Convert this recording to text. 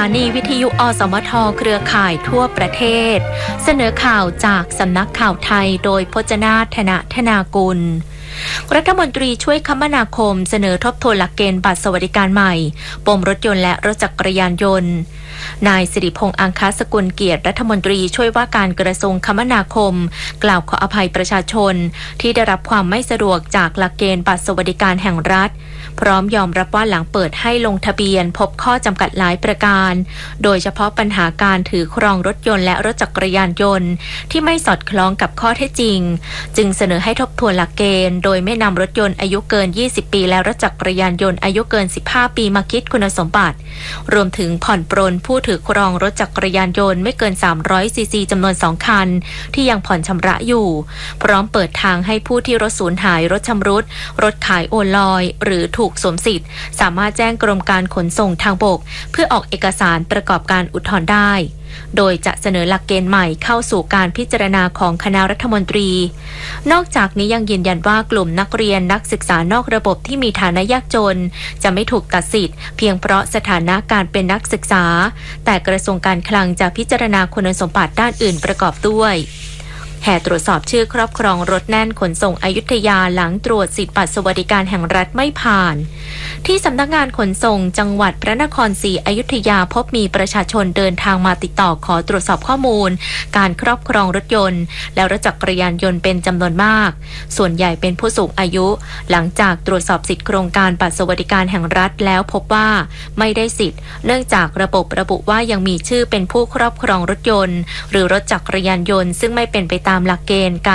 นีวิทยุอสมทเครือข่ายทั่วประเทศเสนอข่าวจากสำนักข่าวไทยโดยพจนาถนะธนากุลรัฐมนตรีช่วยคมนาคมเสนอทบทวนหลักเกณฑ์บัตรสวัสดิการใหม่ปมรถยนต์และรถจักรยานยนต์นายสิริพงษ์อังคสกุลเกียรติรัฐมนตรีช่วยว่าการกระทรวงคมนาคมกล่าวขออภัยประชาชนที่ได้รับความไม่สะดวกจากหลักเกณฑ์บัตรสวัสดิการแห่งรัฐพร้อมยอมรับว่าหลังเปิดให้ลงทะเบียนพบข้อจำกัดหลายประการโดยเฉพาะปัญหาการถือครองรถยนต์และรถจักรยานยนต์ที่ไม่สอดคล้องกับข้อเท็จจริงจึงเสนอให้ทบทวนหลักเกณฑ์โดยไม่นำรถยนต์อายุเกิน20ปีและรถจักรยานยนต์อายุเกิน15ปีมาคิดคุณสมบัติรวมถึงผ่อนปรนผู้ถือครองรถจักรยานยนต์ไม่เกิน300ซีซีจำนวน2คันที่ยังผ่อนชำระอยู่พร้อมเปิดทางให้ผู้ที่รถสูญหายรถชำรุดรถขายโอนลอยหรือถูกสวมสิทธิ์สามารถแจ้งกรมการขนส่งทางบกเพื่อออกเอกสารประกอบการอุทธรณ์ได้โดยจะเสนอหลักเกณฑ์ใหม่เข้าสู่การพิจารณาของคณะรัฐมนตรีนอกจากนี้ยังยืนยันว่ากลุ่มนักเรียนนักศึกษานอกระบบที่มีฐานะยากจนจะไม่ถูกตัดสิทธิ์เพียงเพราะสถานะการเป็นนักศึกษาแต่กระทรวงการคลังจะพิจารณาคุณสมบัติด้านอื่นประกอบด้วยแห่ตรวจสอบชื่อครอบครองรถแน่นขนส่งอยุธยาหลังตรวจสิทธิบัตรสวัสดิการแห่งรัฐไม่ผ่านที่สำนักงานขนส่งจังหวัดพระนครศรีอยุธยาพบมีประชาชนเดินทางมาติดต่อขอตรวจสอบข้อมูลการครอบครองรถยนต์และรถจักรยานยนต์เป็นจำนวนมากส่วนใหญ่เป็นผู้สูงอายุหลังจากตรวจสอบสิทธิโครงการบัตรสวัสดิการแห่งรัฐแล้วพบว่าไม่ได้สิทธิ์เนื่องจากระบบระบุว่ายังมีชื่อเป็นผู้ครอบครองรถยนต์หรือรถจักรยานยนต์ซึ่งไม่เป็นไปตามหลักเกณฑ์